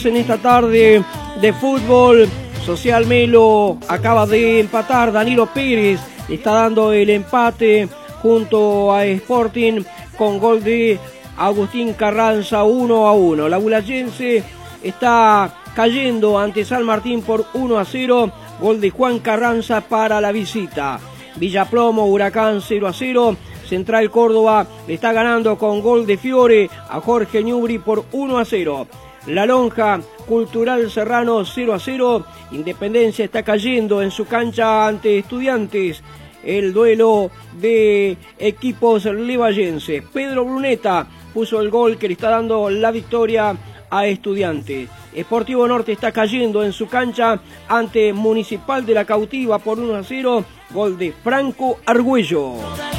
En esta tarde de fútbol, Social Melo acaba de empatar. Danilo Pérez está dando el empate junto a Sporting con gol de Agustín Carranza, 1-1. La Bulayense está cayendo ante San Martín por 1-0, gol de Juan Carranza para la visita. Villaplomo, Huracán 0-0. Central Córdoba le está ganando con gol de Fiore a Jorge Ñubri por 1-0. La Lonja, Cultural Serrano 0-0. Independencia está cayendo en su cancha ante Estudiantes. El duelo de equipos levallenses. Pedro Bruneta puso el gol que le está dando la victoria a Estudiantes. Sportivo Norte está cayendo en su cancha ante Municipal de la Cautiva por 1-0. Gol de Franco Argüello.